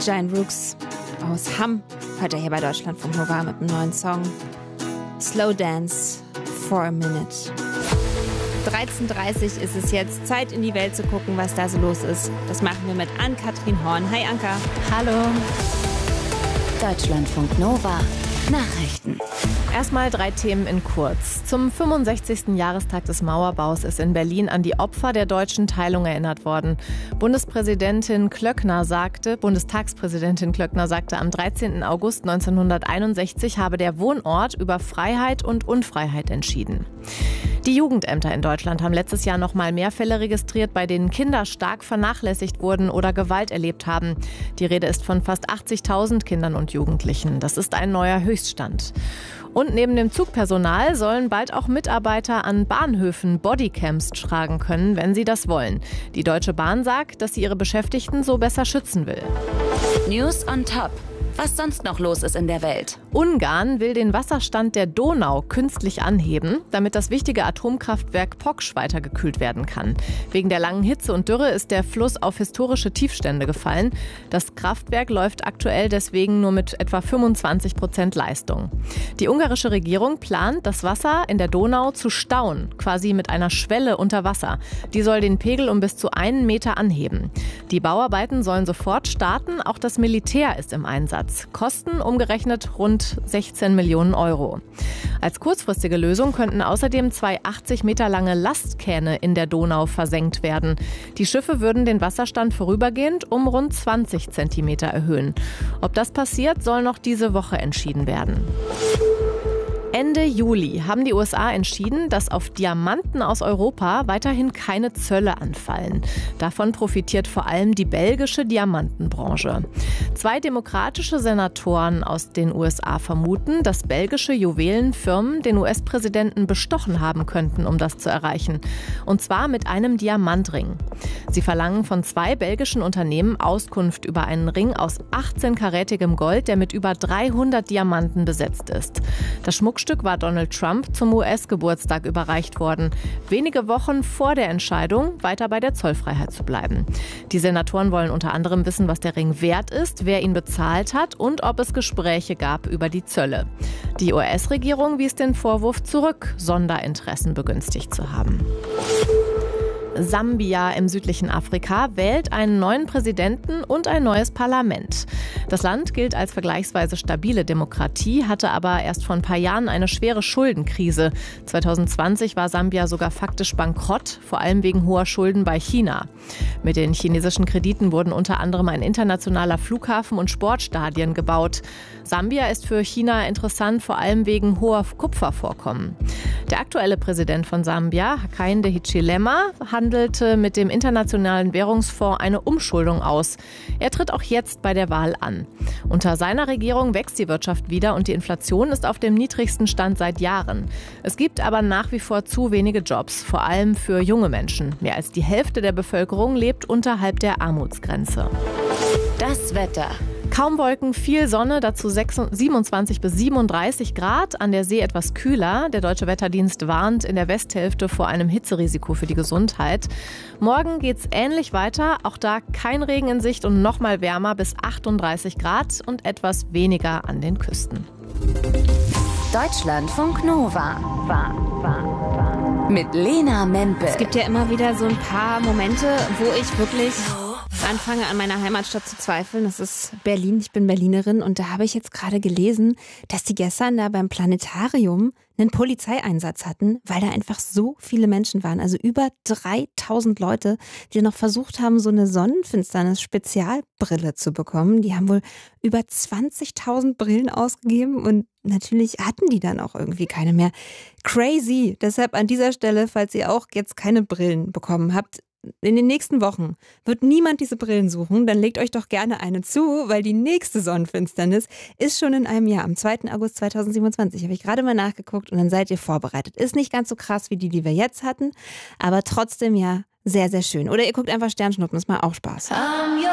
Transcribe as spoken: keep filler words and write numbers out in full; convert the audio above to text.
Giant Rooks aus Hamm hört ihr hier bei Deutschlandfunk Nova mit einem neuen Song. Slow Dance for a Minute. dreizehn Uhr dreißig ist es jetzt. Zeit, in die Welt zu gucken, was da so los ist. Das machen wir mit Ann-Kathrin Horn. Hi Anka. Hallo. Deutschlandfunk Nova. Nachrichten. Erstmal drei Themen in kurz. Zum fünfundsechzigsten Jahrestag des Mauerbaus ist in Berlin an die Opfer der deutschen Teilung erinnert worden. Bundespräsidentin Klöckner sagte, Bundestagspräsidentin Klöckner sagte, am dreizehnten August neunzehnhunderteinundsechzig habe der Wohnort über Freiheit und Unfreiheit entschieden. Die Jugendämter in Deutschland haben letztes Jahr noch mal mehr Fälle registriert, bei denen Kinder stark vernachlässigt wurden oder Gewalt erlebt haben. Die Rede ist von fast achtzigtausend Kindern und Jugendlichen. Das ist ein neuer Höchststand. Und neben dem Zugpersonal sollen bald auch Mitarbeiter an Bahnhöfen Bodycams tragen können, wenn sie das wollen. Die Deutsche Bahn sagt, dass sie ihre Beschäftigten so besser schützen will. News on Top. Was sonst noch los ist in der Welt. Ungarn will den Wasserstand der Donau künstlich anheben, damit das wichtige Atomkraftwerk Poksch weitergekühlt werden kann. Wegen der langen Hitze und Dürre ist der Fluss auf historische Tiefstände gefallen. Das Kraftwerk läuft aktuell deswegen nur mit etwa fünfundzwanzig Prozent Leistung. Die ungarische Regierung plant, das Wasser in der Donau zu stauen, quasi mit einer Schwelle unter Wasser. Die soll den Pegel um bis zu einen Meter anheben. Die Bauarbeiten sollen sofort starten, auch das Militär ist im Einsatz. Kosten umgerechnet rund sechzehn Millionen Euro. Als kurzfristige Lösung könnten außerdem zwei achtzig Meter lange Lastkähne in der Donau versenkt werden. Die Schiffe würden den Wasserstand vorübergehend um rund zwanzig Zentimeter erhöhen. Ob das passiert, soll noch diese Woche entschieden werden. Ende Juli haben die U S A entschieden, dass auf Diamanten aus Europa weiterhin keine Zölle anfallen. Davon profitiert vor allem die belgische Diamantenbranche. Zwei demokratische Senatoren aus den U S A vermuten, dass belgische Juwelenfirmen den U S-Präsidenten bestochen haben könnten, um das zu erreichen. Und zwar mit einem Diamantring. Sie verlangen von zwei belgischen Unternehmen Auskunft über einen Ring aus achtzehn-karätigem Gold, der mit über dreihundert Diamanten besetzt ist. Das Schmuckstück war Donald Trump zum U S-Geburtstag überreicht worden. Wenige Wochen vor der Entscheidung, weiter bei der Zollfreiheit zu bleiben. Die Senatoren wollen unter anderem wissen, was der Ring wert ist, wer ihn bezahlt hat und ob es Gespräche gab über die Zölle. Die U S-Regierung wies den Vorwurf zurück, Sonderinteressen begünstigt zu haben. Sambia im südlichen Afrika wählt einen neuen Präsidenten und ein neues Parlament. Das Land gilt als vergleichsweise stabile Demokratie, hatte aber erst vor ein paar Jahren eine schwere Schuldenkrise. zwanzig zwanzig war Sambia sogar faktisch bankrott, vor allem wegen hoher Schulden bei China. Mit den chinesischen Krediten wurden unter anderem ein internationaler Flughafen und Sportstadien gebaut. Sambia ist für China interessant, vor allem wegen hoher Kupfervorkommen. Der aktuelle Präsident von Sambia, Hakainde Hichilema, handelte mit dem Internationalen Währungsfonds eine Umschuldung aus. Er tritt auch jetzt bei der Wahl an. Unter seiner Regierung wächst die Wirtschaft wieder und die Inflation ist auf dem niedrigsten Stand seit Jahren. Es gibt aber nach wie vor zu wenige Jobs, vor allem für junge Menschen. Mehr als die Hälfte der Bevölkerung lebt unterhalb der Armutsgrenze. Das Wetter. Kaum Wolken, viel Sonne, dazu siebenundzwanzig bis siebenunddreißig Grad, an der See etwas kühler. Der Deutsche Wetterdienst warnt in der Westhälfte vor einem Hitzerisiko für die Gesundheit. Morgen geht's ähnlich weiter, auch da kein Regen in Sicht und noch mal wärmer bis achtunddreißig Grad und etwas weniger an den Küsten. Deutschlandfunk Nova. War, war, war. Mit Lena Mempel. Es gibt ja immer wieder so ein paar Momente, wo ich wirklich anfange, an meiner Heimatstadt zu zweifeln. Das ist Berlin. Ich bin Berlinerin und da habe ich jetzt gerade gelesen, dass die gestern da beim Planetarium einen Polizeieinsatz hatten, weil da einfach so viele Menschen waren. Also über dreitausend Leute, die noch versucht haben, so eine Sonnenfinsternis-Spezialbrille zu bekommen. Die haben wohl über zwanzigtausend Brillen ausgegeben und natürlich hatten die dann auch irgendwie keine mehr. Crazy. Deshalb an dieser Stelle, falls ihr auch jetzt keine Brillen bekommen habt, in den nächsten Wochen wird niemand diese Brillen suchen, dann legt euch doch gerne eine zu, weil die nächste Sonnenfinsternis ist schon in einem Jahr, am zweiten August zweitausendsiebenundzwanzig. Habe ich gerade mal nachgeguckt und dann seid ihr vorbereitet. Ist nicht ganz so krass wie die, die wir jetzt hatten, aber trotzdem ja sehr, sehr schön. Oder ihr guckt einfach Sternschnuppen, das macht auch Spaß.